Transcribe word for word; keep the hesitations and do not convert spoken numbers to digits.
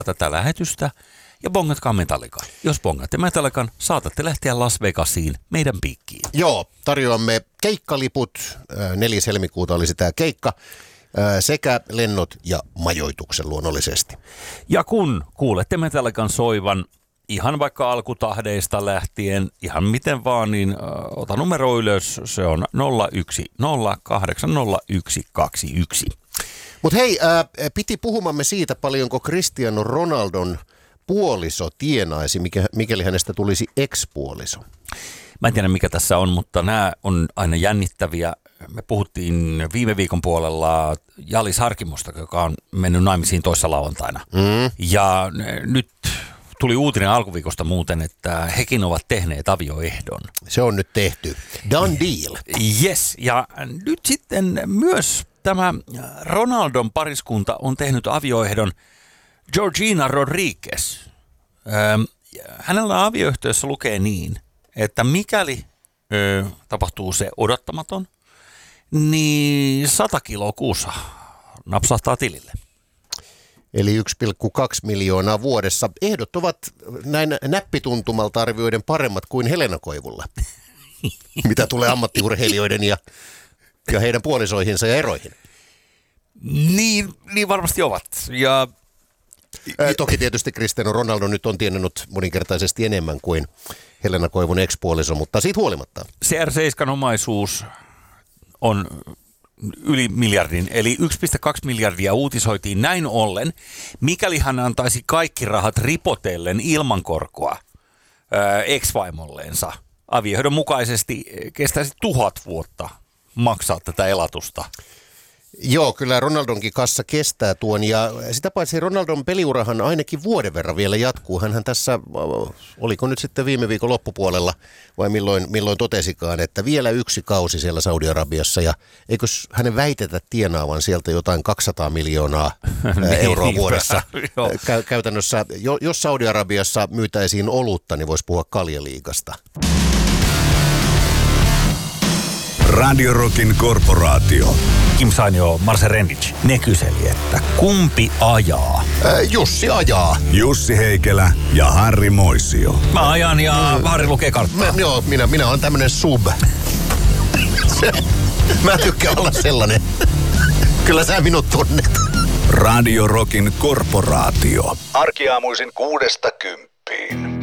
tätä lähetystä ja bongatkaa Metallican. Jos bongatte Metallican, saatatte lähteä Las Vegasiin meidän piikkiin. Joo, tarjoamme keikkaliput. neljäs helmikuuta olisi tämä keikka. Sekä lennot ja majoituksen luonnollisesti. Ja kun kuulette Metallican soivan ihan vaikka alkutahdeista lähtien, ihan miten vaan, niin ota numero ylös. Se on nolla yksi nolla kahdeksan nolla yksi kaksi yksi. Mutta hei, ää, piti puhumamme siitä, paljonko Cristiano Ronaldon puoliso tienaisi, mikä, mikäli hänestä tulisi ex-puoliso. Mä en tiedä mikä tässä on, mutta nämä on aina jännittäviä. Me puhuttiin viime viikon puolella Jalis Harkimosta, joka on mennyt naimisiin toissa lauantaina. Mm. Ja nyt tuli uutinen alkuviikosta muuten, että hekin ovat tehneet avioehdon. Se on nyt tehty. Done deal. Yes, ja nyt sitten myös tämä Ronaldon pariskunta on tehnyt avioehdon Georgina Rodriguez. Ähm, hänellä avioehtoissa lukee niin, että mikäli ö, tapahtuu se odottamaton, niin sata kiloa kuussa napsahtaa tilille. Eli yksi pilkku kaksi miljoonaa vuodessa. Ehdot ovat näin näppituntumalta arvioiden paremmat kuin Helena Koivulla, mitä tulee ammattiurheilijoiden ja, ja heidän puolisoihinsa ja eroihin. Niin, niin varmasti ovat. Ja Ää, toki tietysti Cristiano Ronaldo nyt on tienannut moninkertaisesti enemmän kuin Helena Koivun ex-puoliso, mutta siitä huolimatta. C R seitsemän omaisuus on yli miljardin, eli yksi pilkku kaksi miljardia uutisoitiin näin ollen, mikäli hän antaisi kaikki rahat ripotellen ilman korkoa ää, ex-vaimolleensa. Avioehdon mukaisesti kestäisi tuhat vuotta maksaa tätä elatusta. Joo, kyllä Ronaldonkin kassa kestää tuon, ja sitä paitsi Ronaldon peliurahan ainakin vuoden verran vielä jatkuu. Hänhän tässä, oliko nyt sitten viime viikon loppupuolella, vai milloin, milloin totesikaan, että vielä yksi kausi siellä Saudi-Arabiassa, ja eikös hänen väitetä tienaavan sieltä jotain kaksisataa miljoonaa euroa niin, vuodessa. Kä- käytännössä, jos Saudi-Arabiassa myytäisiin olutta, niin voisi puhua kaljaliigasta. Radio Rockin korporaatio. Kim Sainio, Marse Rendic, ne kyseli, että kumpi ajaa? Ää, Jussi ajaa. Jussi Heikelä ja Harri Moisio. Mä ajan ja mm. Harri lukee karttaa. Mä, joo, minä, minä olen tämmönen sub. Mä tykkään olla sellainen. Kyllä sä minut tunnet. Radio Rockin korporaatio. Arkiaamuisin kuudesta kymppiin.